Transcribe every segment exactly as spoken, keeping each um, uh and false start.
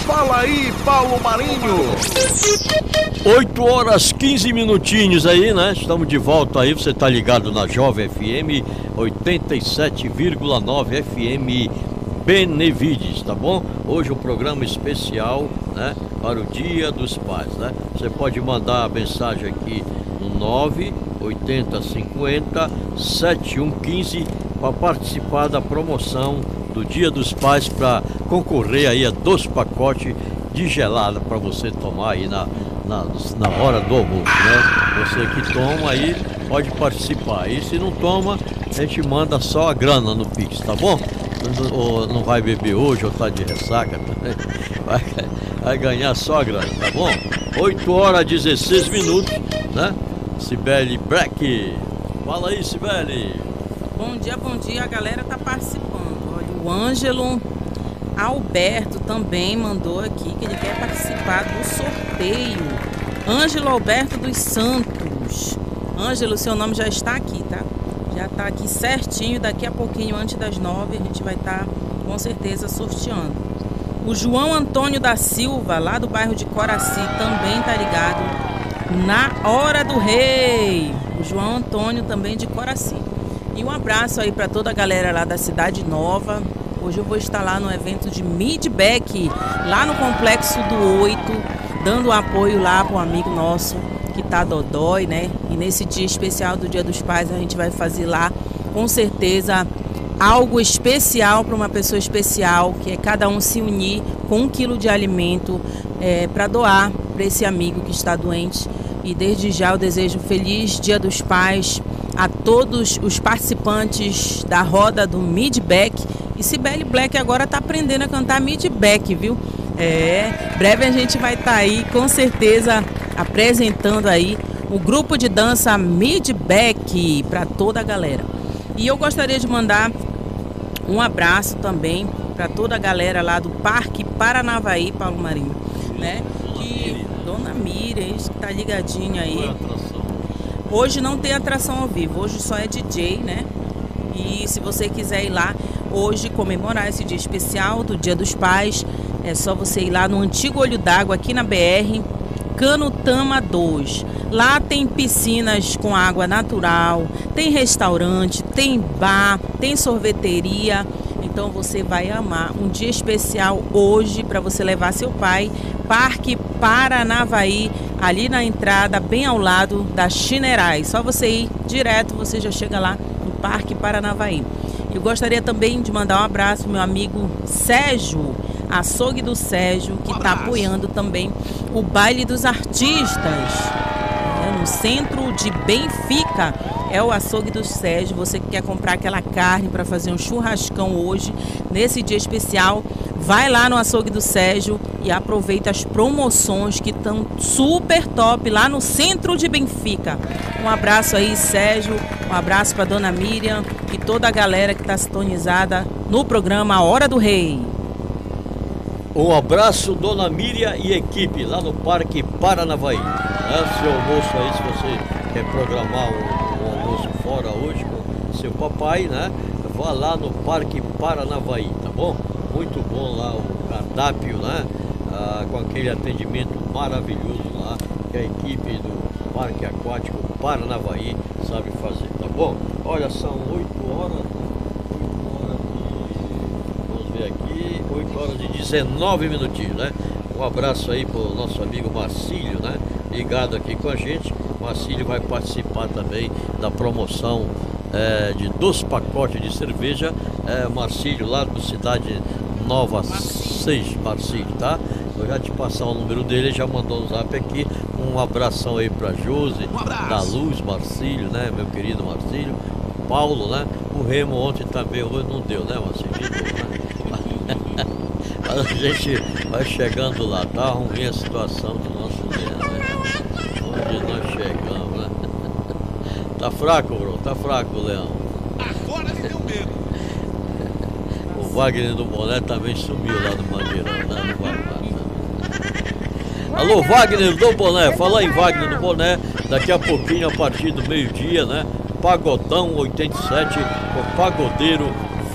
Fala aí, Paulo Marinho. oito horas quinze minutinhos aí, né? Estamos de volta aí, você tá ligado na Jovem F M oitenta e sete vírgula nove F M Benevides, tá bom? Hoje um programa especial, né? Para o Dia dos Pais, né? Você pode mandar a mensagem aqui no nove oitenta cinquenta setenta e um quinze para participar da promoção do Dia dos Pais, para concorrer aí a dois pacotes de gelada para você tomar aí na, na, na hora do almoço, né? Você que toma aí pode participar. E se não toma, a gente manda só a grana no Pix, tá bom? Ou não vai beber hoje ou tá de ressaca, vai, vai ganhar só a grana, tá bom? oito horas e dezesseis minutos, né? Cibele Black. Fala aí, Cibele. Bom dia, bom dia, a galera tá participando. Olha, o Ângelo Alberto também mandou aqui que ele quer participar do sorteio. Ângelo Alberto dos Santos. Ângelo, seu nome já está aqui, tá? Já tá aqui certinho, daqui a pouquinho, antes das nove, a gente vai estar com certeza sorteando. O João Antônio da Silva, lá do bairro de Coraci, também tá ligado na Hora do Rei. O João Antônio também de Coraci. E um abraço aí para toda a galera lá da Cidade Nova. Hoje eu vou estar lá no evento de Midback, lá no Complexo do Oito, dando apoio lá para um amigo nosso que tá dodói, né? E nesse dia especial do Dia dos Pais, a gente vai fazer lá, com certeza, algo especial para uma pessoa especial, que é cada um se unir com um quilo de alimento é, para doar para esse amigo que está doente. E desde já eu desejo um feliz Dia dos Pais a todos os participantes da roda do Midback. E Cibele Black agora está aprendendo a cantar Midback, viu? É, breve a gente vai estar tá aí, com certeza, apresentando aí o grupo de dança Midback para toda a galera. E eu gostaria de mandar um abraço também para toda a galera lá do Parque Paranavaí, Paulo Marinho, né? E Dona Miriam, que tá ligadinha aí. Hoje não tem atração ao vivo, hoje só é D J, né? E se você quiser ir lá hoje comemorar esse dia especial do Dia dos Pais, é só você ir lá no Antigo Olho d'Água, aqui na B R, Canutama dois. Lá tem piscinas com água natural, tem restaurante, tem bar, tem sorveteria. Então você vai amar. Um dia especial hoje para você levar seu pai. Parque Paranavaí, ali na entrada, bem ao lado da Chinerais. Só você ir direto, você já chega lá no Parque Paranavaí. Eu gostaria também de mandar um abraço ao meu amigo Sérgio, Açougue do Sérgio, que está apoiando também o Baile dos Artistas, é, no centro de Benfica. É o Açougue do Sérgio. Você que quer comprar aquela carne para fazer um churrascão hoje, nesse dia especial, vai lá no Açougue do Sérgio e aproveita as promoções que estão super top lá no centro de Benfica. Um abraço aí, Sérgio, um abraço para Dona Miriam e toda a galera que está sintonizada no programa A Hora do Rei. Um abraço, Dona Miriam e equipe lá no Parque Paranavaí. É, seu almoço aí, se você quer programar um, um almoço fora hoje com seu papai, né? Vá lá no Parque Paranavaí, tá bom? Muito bom lá o cardápio, né? Ah, com aquele atendimento maravilhoso lá que a equipe do Parque Aquático Paranavaí sabe fazer, tá bom? Olha, são oito horas, vamos ver aqui, oito horas e dezenove minutinhos, né? Um abraço aí pro nosso amigo Marcílio, né? Ligado aqui com a gente. Marcílio vai participar também da promoção é, de dois pacotes de cerveja. É, Marcílio, lá do Cidade Nova seis, Marcílio, tá? Eu já te passar o número dele, já mandou no zap aqui. Um abração aí pra Josi, um da Luz, Marcílio, né? Meu querido Marcílio, Paulo, né? O Remo ontem também, hoje não deu, né, Marcílio? Né? A gente vai chegando lá, tá ruim a situação do nosso Leão, né? Onde nós chegamos, né? Tá fraco, bro, tá fraco o Leão. Agora me deu medo. O Wagner do Boné também sumiu lá no Mangueirão, né? Não vai lá. Alô, Wagner do Boné, fala aí, Wagner do Boné. Daqui a pouquinho, a partir do meio-dia, né? Pagodão oitenta e sete, com o pagodeiro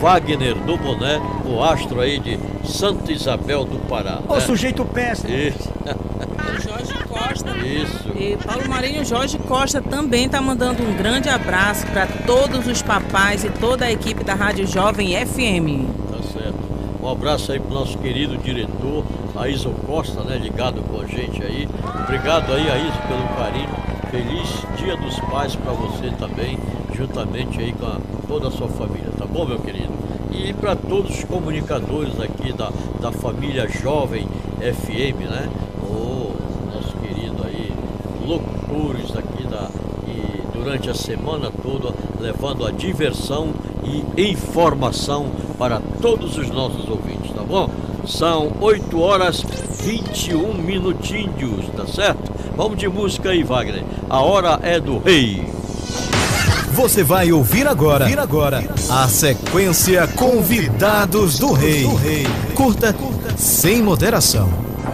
Wagner do Boné, o astro aí de Santa Isabel do Pará. Ô, né? sujeito péssimo. Isso. Jorge Costa. Isso. E Paulo Marinho Jorge Costa também está mandando um grande abraço para todos os papais e toda a equipe da Rádio Jovem F M. Tá certo. Um abraço aí pro nosso querido diretor, Aísio Costa, né? Ligado com a gente aí. Obrigado aí, Aísio, pelo carinho. Feliz Dia dos Pais para você também, juntamente aí com a, toda a sua família, tá bom, meu querido? E para todos os comunicadores aqui da, da família Jovem F M, né? O nosso querido aí, locutores aqui da, e durante a semana toda, levando a diversão e informação para todos os nossos ouvintes, tá bom? São oito horas e vinte e um minutinhos, tá certo? Vamos de música aí, Wagner. A hora é do rei. Você vai ouvir agora, ouvir agora a sequência Convidados do Rei. Curta sem moderação.